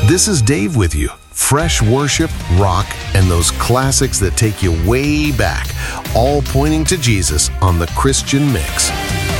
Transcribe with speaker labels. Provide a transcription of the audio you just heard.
Speaker 1: This is Dave with you. Fresh worship, rock, and those classics that take you way back, all pointing to Jesus on the Christian Mix.